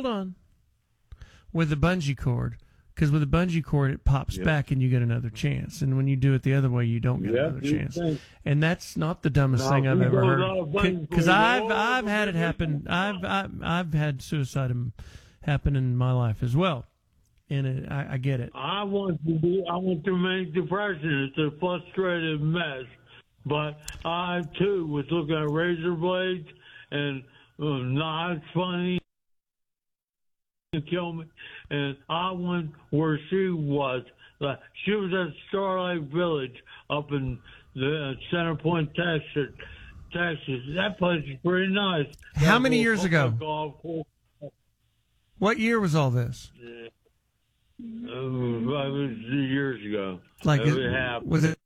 hold on. With the bungee cord. Because with a bungee cord, it pops back and you get another chance. And when you do it the other way, you don't get another chance. And that's not the dumbest thing I've ever heard. Because I've had it happen. I've had suicide happen in my life as well. And I get it. I want to make depression. It's a frustrated mess. But I, too, was looking at razor blades and knives funny to kill me. And I went where she was. She was at Starlight Village up in the Center Point, Texas. That place is pretty nice. How many years ago? What year was all this? It was years ago. Was it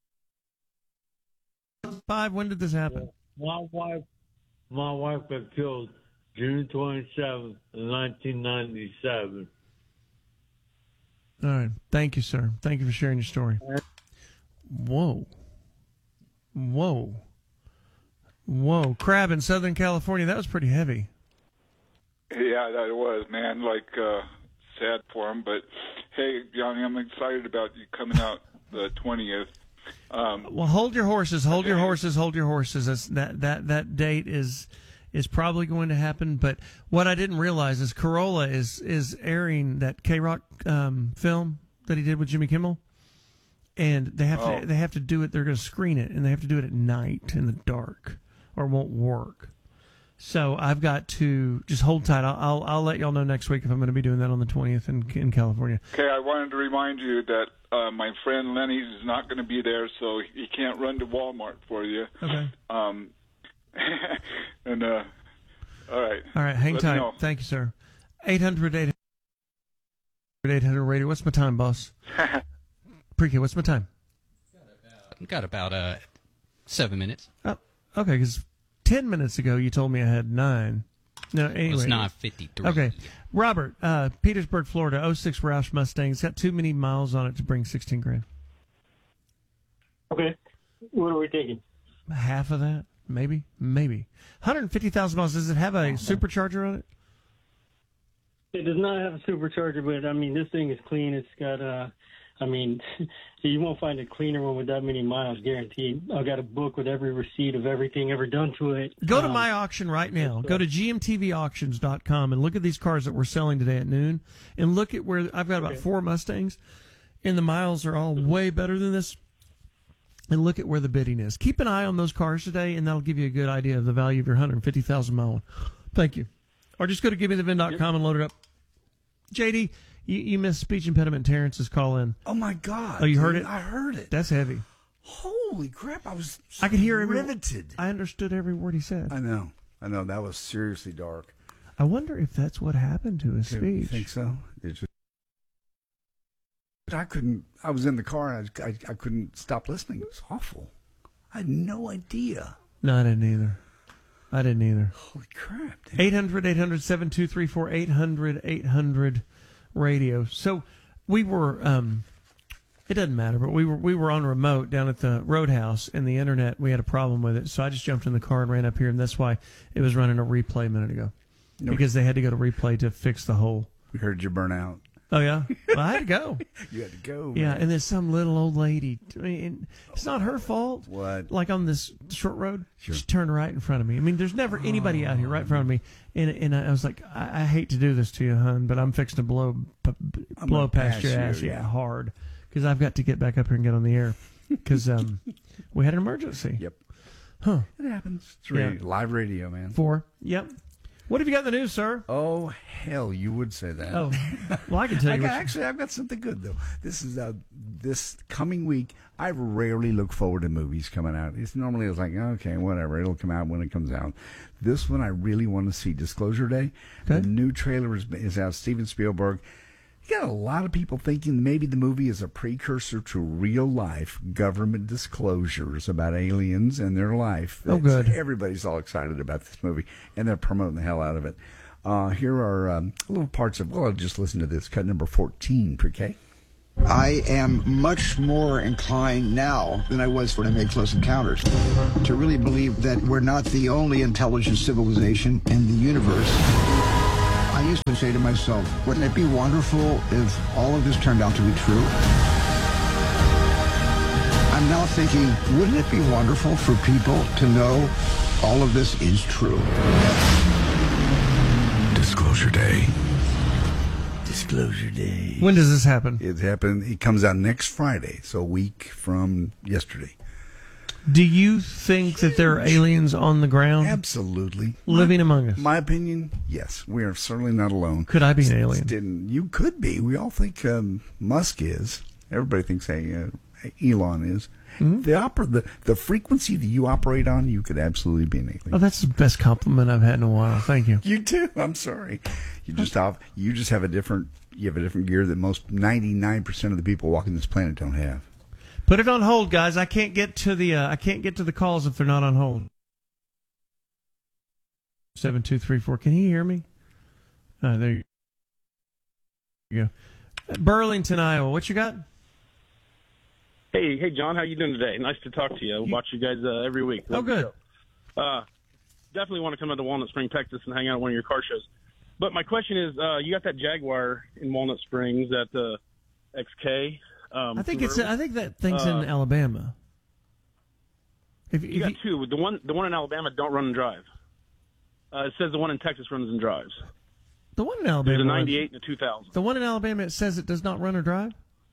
5? When did this happen? My wife got killed June 27th, 1997. All right. Thank you, sir. Thank you for sharing your story. Whoa. Crab in Southern California. That was pretty heavy. Yeah, that was, man. Sad for him. But, hey, Johnny, I'm excited about you coming out the 20th. Well, hold your horses. That date is probably going to happen. But what I didn't realize is Corolla is airing that K-Rock film that he did with Jimmy Kimmel, and they have to do it. They're going to screen it, and they have to do it at night in the dark, or it won't work. So I've got to just hold tight. I'll let y'all know next week if I'm going to be doing that on the 20th in California. Okay, I wanted to remind you that my friend Lenny's is not going to be there, so he can't run to Walmart for you. Okay. And all right. All right, hang tight. Thank you, sir. 800 radio. What's my time, boss? Pre-K, what's my time? I've got about 7 minutes. Oh, okay, because 10 minutes ago you told me I had 9. No, anyway. It's 9:53. Okay. Robert, Petersburg, Florida, 06 Roush Mustang. It's got too many miles on it to bring $16,000. Okay. What are we taking? Half of that? Maybe. 150,000 miles. Does it have a supercharger on it? It does not have a supercharger, but, I mean, this thing is clean. It's got, you won't find a cleaner one with that many miles, guaranteed. I've got a book with every receipt of everything ever done to it. Go to my auction right now. Go to gmtvauctions.com and look at these cars that we're selling today at noon. And look at where I've got about 4 Mustangs, and the miles are all way better than this. And look at where the bidding is. Keep an eye on those cars today, and that'll give you a good idea of the value of your 150,000 mile one. Thank you. Or just go to givemethevin.com and load it up. JD, you missed speech impediment Terrence's call in. Oh, my God. Oh, you heard it? I heard it. That's heavy. Holy crap. I could hear riveted. I understood every word he said. I know. That was seriously dark. I wonder if that's what happened to his speech. You think so? I was in the car and I couldn't stop listening. It was awful. I had no idea. No, I didn't either. Holy crap. 800-800-7234, 800-800-radio. So we were, it doesn't matter, but we were on remote down at the Roadhouse, and the internet, we had a problem with it. So I just jumped in the car and ran up here, and that's why it was running a replay a minute ago. Because they had to go to replay to fix the hole. We heard you burn out. Oh, yeah? Well, I had to go. You had to go. Yeah, man. and then some little old lady. I mean, it's not her fault. What? Like on this short road, sure. She turned right in front of me. I mean, there's never anybody out here right in front of me. And I was like, I hate to do this to you, hon, but I'm fixing to blow past your ass. Yeah, hard. Because I've got to get back up here and get on the air. Because we had an emergency. Yep. Huh. It happens. It's live radio, man. 4. Yep. What have you got in the news, sir? Oh, hell, you would say that. Oh, well, I can tell you. Actually, I've got something good, though. This is this coming week. I rarely look forward to movies coming out. It's normally like, okay, whatever. It'll come out when it comes out. This one I really want to see. Disclosure Day. Okay. The new trailer is out. Steven Spielberg. You got a lot of people thinking maybe the movie is a precursor to real-life government disclosures about aliens and their life. Oh, good. Everybody's all excited about this movie, and they're promoting the hell out of it. Here are little parts of, I'll just listen to this. Cut number 14, Pre-K. I am much more inclined now than I was when I made Close Encounters to really believe that we're not the only intelligent civilization in the universe. I used to say to myself, wouldn't it be wonderful if all of this turned out to be true? I'm now thinking, wouldn't it be wonderful for people to know all of this is true? Disclosure Day. Disclosure Day. When does this happen? It comes out next Friday, so a week from yesterday. Do you think that there are aliens on the ground? Absolutely. Living among us? My opinion, yes. We are certainly not alone. Could I be an alien? You could be. We all think Musk is. Everybody thinks Elon is. Mm-hmm. The frequency that you operate on, you could absolutely be an alien. Oh, that's the best compliment I've had in a while. Thank you. You too. I'm sorry. You just have a different gear that most 99% of the people walking this planet don't have. Put it on hold, guys. I can't get to the calls if they're not on hold. 7234. Can he hear me? There you go. Burlington, Iowa. What you got? Hey, John. How you doing today? Nice to talk to you. I watch you guys every week. Oh, good. Definitely want to come to Walnut Spring, Texas, and hang out at one of your car shows. But my question is, you got that Jaguar in Walnut Springs, that XK. I think that thing's in Alabama. You got two. The one in Alabama don't run and drive. It says the one in Texas runs and drives. The one in Alabama. There's a 98 and a 2000. The one in Alabama, it says it does not run or drive.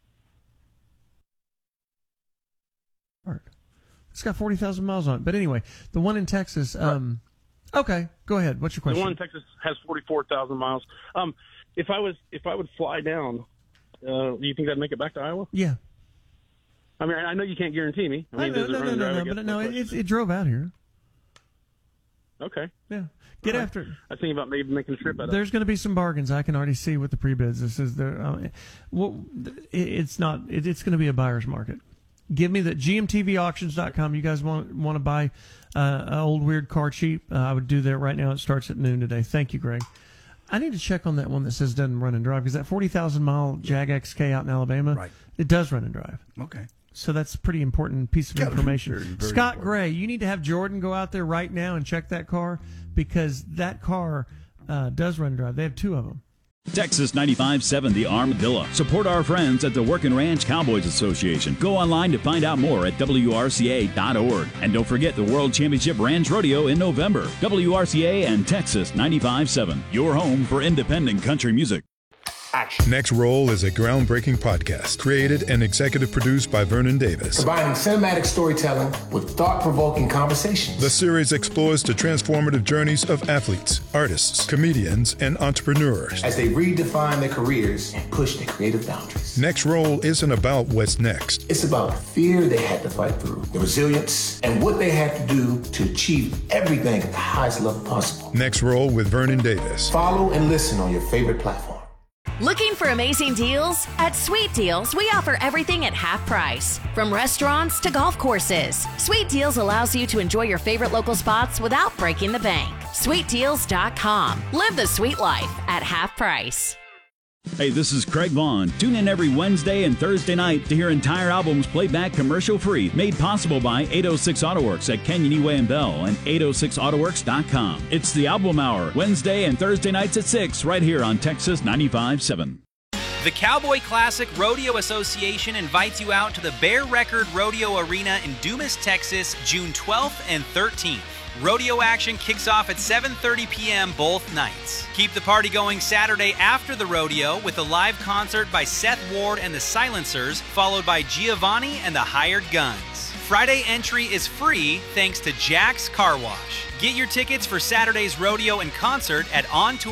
It's got 40,000 miles on it. But anyway, the one in Texas. Okay, go ahead. What's your question? The one in Texas has 44,000 miles. If I would fly down. Do you think that'd make it back to Iowa? Yeah. I mean, I know you can't guarantee me. It drove out here. Okay. Yeah. Get after it. I was thinking about maybe making a trip out of it. There's going to be some bargains. I can already see with the pre-bids. This is it's not. It's going to be a buyer's market. Give me the GMTVauctions.com. You guys want to buy an old weird car cheap? I would do that right now. It starts at noon today. Thank you, Greg. I need to check on that one that says doesn't run and drive, because that 40,000 mile Jag XK out in Alabama, right, it does run and drive. Okay. So that's a pretty important piece of information. Very Scott important. Gray, you need to have Jordan go out there right now and check that car, because that car does run and drive. They have two of them. Texas 95.7 The Armadillo. Support our friends at the Working Ranch Cowboys Association. Go online to find out more at WRCA.org. And don't forget the World Championship Ranch Rodeo in November. WRCA and Texas 95.7. Your home for independent country music. Action. Next Roll is a groundbreaking podcast created and executive produced by Vernon Davis. Combining cinematic storytelling with thought-provoking conversations. The series explores the transformative journeys of athletes, artists, comedians, and entrepreneurs as they redefine their careers and push their creative boundaries. Next Roll isn't about what's next. It's about the fear they had to fight through, the resilience, and what they had to do to achieve everything at the highest level possible. Next Roll with Vernon Davis. Follow and listen on your favorite platform. Looking for amazing deals? At Sweet Deals, we offer everything at half price. From restaurants to golf courses, Sweet Deals allows you to enjoy your favorite local spots without breaking the bank. SweetDeals.com. Live the sweet life at half price. Hey, this is Craig Vaughn. Tune in every Wednesday and Thursday night to hear entire albums played back commercial-free, made possible by 806 AutoWorks at Canyon Way and Bell and 806autoworks.com. It's the Album Hour, Wednesday and Thursday nights at 6, right here on Texas 95.7. The Cowboy Classic Rodeo Association invites you out to the Bear Record Rodeo Arena in Dumas, Texas, June 12th and 13th. Rodeo action kicks off at 7:30 p.m. both nights. Keep the party going Saturday after the rodeo with a live concert by Seth Ward and the Silencers, followed by Giovanni and the Hired Guns. Friday entry is free thanks to Jack's Car Wash. Get your tickets for Saturday's rodeo and concert at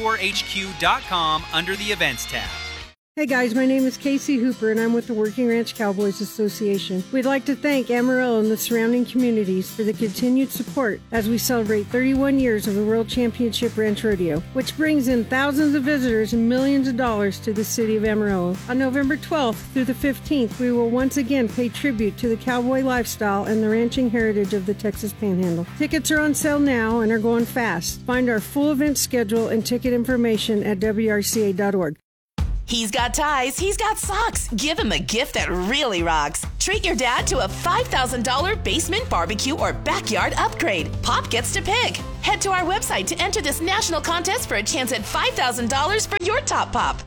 ontourhq.com under the events tab. Hey guys, my name is Casey Hooper and I'm with the Working Ranch Cowboys Association. We'd like to thank Amarillo and the surrounding communities for the continued support as we celebrate 31 years of the World Championship Ranch Rodeo, which brings in thousands of visitors and millions of dollars to the city of Amarillo. On November 12th through the 15th, we will once again pay tribute to the cowboy lifestyle and the ranching heritage of the Texas Panhandle. Tickets are on sale now and are going fast. Find our full event schedule and ticket information at WRCA.org. He's got ties, he's got socks. Give him a gift that really rocks. Treat your dad to a $5,000 basement barbecue or backyard upgrade. Pop gets to pick. Head to our website to enter this national contest for a chance at $5,000 for your top pop.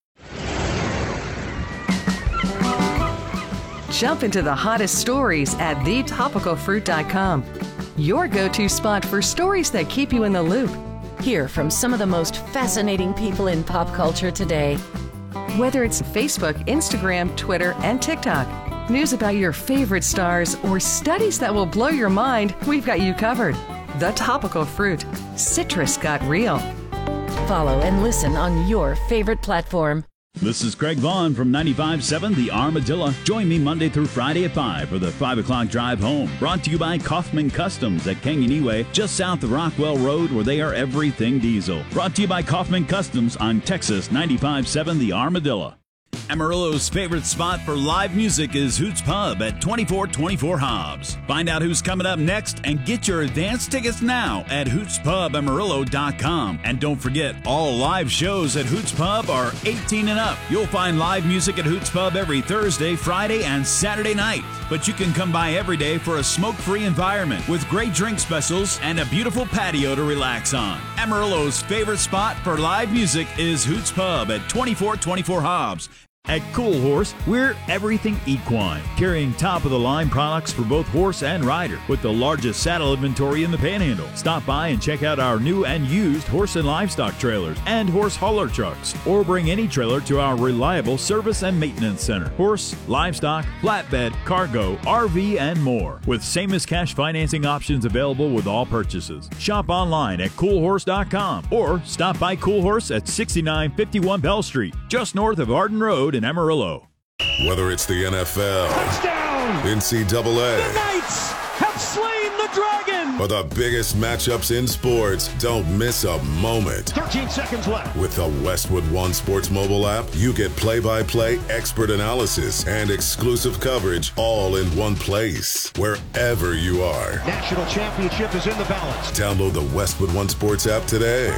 Jump into the hottest stories at thetopicalfruit.com. Your go-to spot for stories that keep you in the loop. Hear from some of the most fascinating people in pop culture today. Whether it's Facebook, Instagram, Twitter, and TikTok, news about your favorite stars, or studies that will blow your mind, we've got you covered. The Topical Fruit. Citrus got real. Follow and listen on your favorite platform. This is Craig Vaughn from 95.7 The Armadillo. Join me Monday through Friday at 5 for the 5 o'clock drive home. Brought to you by Kaufman Customs at Canyoniwe, just south of Rockwell Road, where they are everything diesel. Brought to you by Kaufman Customs on Texas 95.7 The Armadillo. Amarillo's favorite spot for live music is Hoots Pub at 2424 Hobbs. Find out who's coming up next and get your advance tickets now at hootspubamarillo.com. And don't forget, all live shows at Hoots Pub are 18 and up. You'll find live music at Hoots Pub every Thursday, Friday, and Saturday night. But you can come by every day for a smoke-free environment with great drink specials and a beautiful patio to relax on. Amarillo's favorite spot for live music is Hoots Pub at 2424 Hobbs. At Cool Horse, we're everything equine, carrying top-of-the-line products for both horse and rider, with the largest saddle inventory in the Panhandle. Stop by and check out our new and used horse and livestock trailers and horse hauler trucks, or bring any trailer to our reliable service and maintenance center. Horse, livestock, flatbed, cargo, RV, and more, with same-as-cash financing options available with all purchases. Shop online at coolhorse.com or stop by Cool Horse at 6951 Bell Street, just north of Arden Road in Amarillo. Whether it's the NFL, touchdown, NCAA, the Knights have slain the dragon, or the biggest matchups in sports, don't miss a moment. 13 seconds left. With the Westwood One Sports mobile app, you get play-by-play, expert analysis, and exclusive coverage all in one place, wherever you are. National championship is in the balance. Download the Westwood One Sports app today.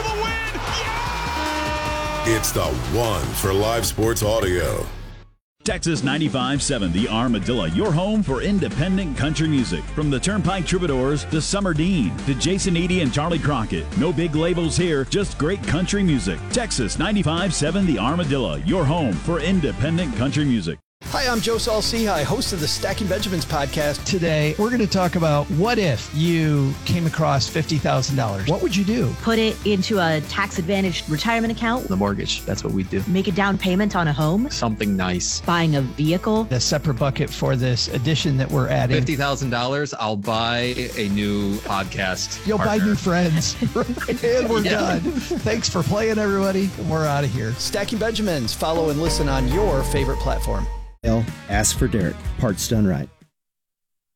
It's the one for live sports audio. Texas 95.7 The Armadillo, your home for independent country music. From the Turnpike Troubadours to Summer Dean to Jason Eady and Charlie Crockett. No big labels here, just great country music. Texas 95.7 The Armadillo, your home for independent country music. Hi, I'm Joe Saul-Sehy, host of the Stacking Benjamins podcast. Today, we're going to talk about what if you came across $50,000. What would you do? Put it into a tax-advantaged retirement account. The mortgage, that's what we do. Make a down payment on a home. Something nice. Buying a vehicle. A separate bucket for this addition that we're adding. $50,000, I'll buy a new podcast You'll partner. buy new friends. And we're done. Thanks for playing, everybody. We're out of here. Stacking Benjamins. Follow and listen on your favorite platform. Ask for Derek. Parts done right.